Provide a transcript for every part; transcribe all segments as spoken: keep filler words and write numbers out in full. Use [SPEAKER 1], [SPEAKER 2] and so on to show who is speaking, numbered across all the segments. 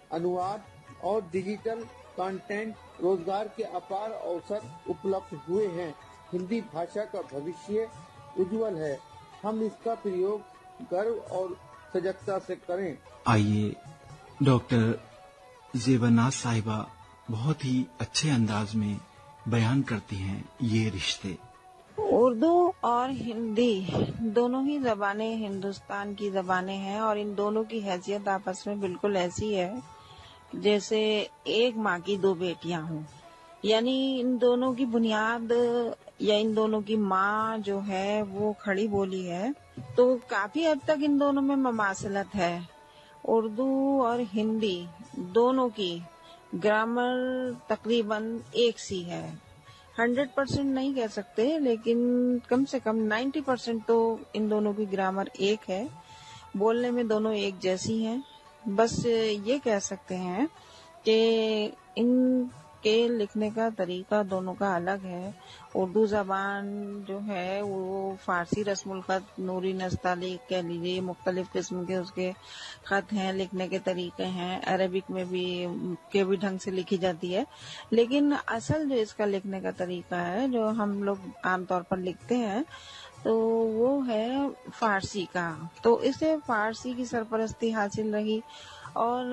[SPEAKER 1] अनुवाद और digital content रोजगार के अपार अवसर उपलब्ध हुए हैं। हिंदी भाषा का भविष्य उज्जवल है। हम इसका प्रयोग गर्व और सजगता से करें।
[SPEAKER 2] आइए डॉक्टर ज़ेबा साहिबा बहुत ही अच्छे अंदाज में बयान करती हैं ये रिश्ते।
[SPEAKER 3] उर्दू और हिंदी दोनों ही जबानें हिंदुस्तान की जबानें हैं और इन दोनों की हैसियत आपस में बिल्कुल ऐसी है जैसे एक माँ की दो बेटियां हों। यानी इन दोनों की बुनियाद या इन दोनों की माँ जो है वो खड़ी बोली है, तो काफी हद तक इन दोनों में ममासलत है। उर्दू और हिंदी दोनों की ग्रामर तकरीबन एक सी है। हंड्रेड परसेंट नहीं कह सकते, लेकिन कम से कम नाइन्टी परसेंट तो इन दोनों की ग्रामर एक है। बोलने में दोनों एक जैसी हैं। बस ये कह सकते हैं कि इनके लिखने का तरीका दोनों का अलग है। उर्दू जबान जो है वो फारसी रस्मुल खत, नूरी नस्तालिक कह लीजिए, मुख्तलिफ किस्म के उसके खत हैं, लिखने के तरीके हैं। अरबिक में भी के भी ढंग से लिखी जाती है, लेकिन असल जो इसका लिखने का तरीका है जो हम लोग आमतौर पर लिखते हैं तो वो है फारसी का। तो इसे फारसी की सरपरस्ती हासिल रही और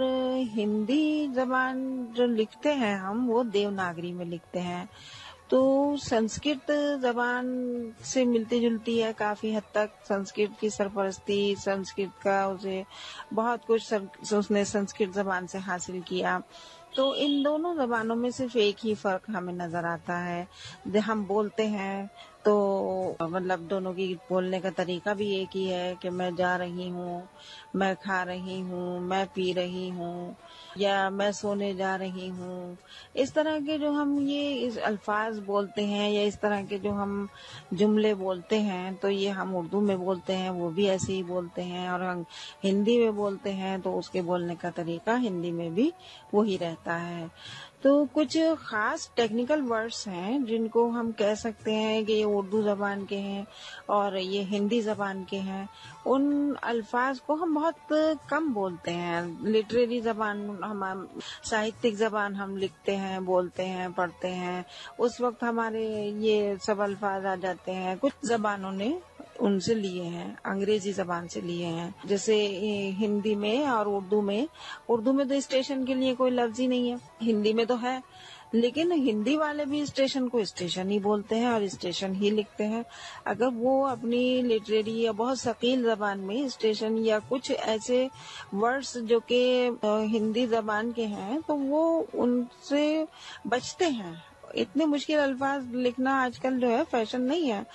[SPEAKER 3] हिंदी जबान जो लिखते हैं हम वो देवनागरी में लिखते हैं। तो संस्कृत जबान से मिलती जुलती है काफी हद तक। संस्कृत की सरपरस्ती, संस्कृत का उसे बहुत कुछ उसने संस्कृत जबान से हासिल किया। तो इन दोनों जबानों में सिर्फ एक ही फर्क हमें नजर आता है। हम बोलते हैं तो मतलब दोनों की बोलने का तरीका भी एक ही है कि मैं जा रही हूँ, मैं खा रही हूँ, मैं पी रही हूँ, या मैं सोने जा रही हूँ। इस तरह के जो हम ये इस अल्फाज बोलते हैं या इस तरह के जो हम जुमले बोलते हैं, तो ये हम उर्दू में बोलते हैं वो भी ऐसे ही बोलते हैं, और हम हिंदी में बोलते हैं तो उसके बोलने का तरीका हिंदी में भी वही रहता है। तो कुछ खास टेक्निकल वर्ड्स हैं जिनको हम कह सकते हैं कि ये उर्दू जबान के हैं और ये हिंदी जबान के हैं। उन अल्फाज को हम बहुत कम बोलते हैं। लिटरेरी जबान, हम साहित्यिक जबान हम लिखते हैं, बोलते हैं, पढ़ते हैं, उस वक्त हमारे ये सब अल्फाज आ जाते हैं। कुछ जबानों ने उनसे लिए हैं, अंग्रेजी जबान से लिए हैं। जैसे हिंदी में और उर्दू में, उर्दू में तो स्टेशन के लिए कोई लफ्ज ही नहीं है, हिंदी में तो है, लेकिन हिंदी वाले भी स्टेशन को स्टेशन ही बोलते हैं और स्टेशन ही लिखते हैं। अगर वो अपनी लिटरेरी या बहुत सकील जबान में स्टेशन या कुछ ऐसे वर्ड्स जो कि हिंदी जबान के हैं तो वो उनसे बचते हैं। इतने मुश्किल अल्फाज लिखना आजकल जो है फैशन नहीं है।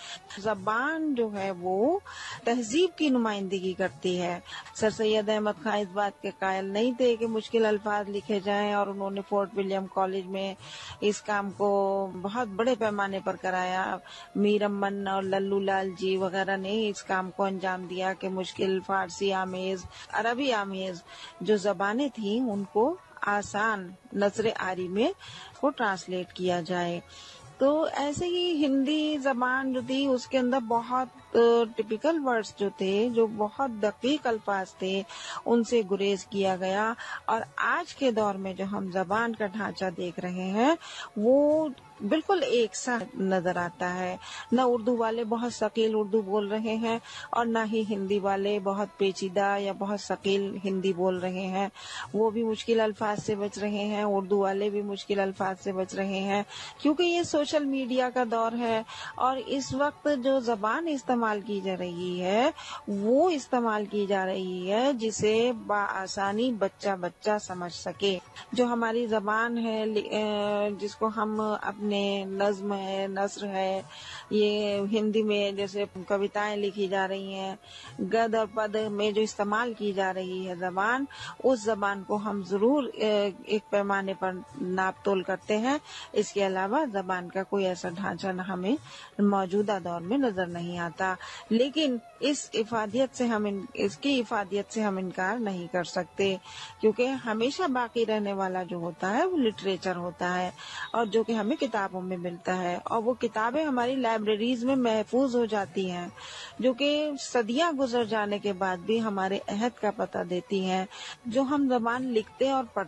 [SPEAKER 3] जबान जो है वो तहजीब की नुमाइंदगी करती है। सर सैयद अहमद खां इस बात के कायल नहीं थे कि मुश्किल अल्फाज लिखे जाएं, और उन्होंने फोर्ट विलियम कॉलेज में इस काम को बहुत बड़े पैमाने पर कराया। मीर अमन और लल्लू लाल जी वगैरह ने इस काम को अंजाम दिया कि मुश्किल फारसी आमेज, अरबी आमेज जो जबानें थी उनको आसान नजर आरी में को ट्रांसलेट किया जाए। तो ऐसे ही हिंदी जबान जो थी उसके अंदर बहुत टिपिकल वर्ड्स जो थे, जो बहुत दकीक अल्फाज थे, उनसे गुरेज किया गया। और आज के दौर में जो हम जबान का ढांचा देख रहे हैं वो बिल्कुल एक सा नजर आता है। न उर्दू वाले बहुत सकील उर्दू बोल रहे हैं और न ही हिंदी वाले बहुत पेचीदा या बहुत सकील हिंदी बोल रहे हैं। वो भी मुश्किल अल्फाज से बच रहे हैं, उर्दू वाले भी मुश्किल अल्फाज से बच रहे हैं, क्योंकि ये सोशल मीडिया का दौर है। और इस वक्त जो जबान इस्तेमाल की जा रही है वो इस्तेमाल की जा रही है जिसे बाआसानी बच्चा बच्चा समझ सके। जो हमारी जबान है जिसको हम अपने नज्म है, नस्र है, ये हिंदी में जैसे कविताएं लिखी जा रही हैं, गद और पद में जो इस्तेमाल की जा रही है जबान, उस जबान को हम जरूर एक पैमाने पर नाप तोल करते हैं। इसके अलावा जबान का कोई ऐसा ढांचा न हमें मौजूदा दौर में नजर नहीं आता। लेकिन इस इफादियत से हम इन, इसकी इफादियत से हम इनकार नहीं कर सकते, क्योंकि हमेशा बाकी रहने वाला जो होता है वो लिटरेचर होता है, और जो कि हमें किताबों में मिलता है, और वो किताबें हमारी लाइब्रेरीज में महफूज हो जाती हैं, जो कि सदियां गुजर जाने के बाद भी हमारे अहद का पता देती हैं। जो हम जबान लिखते और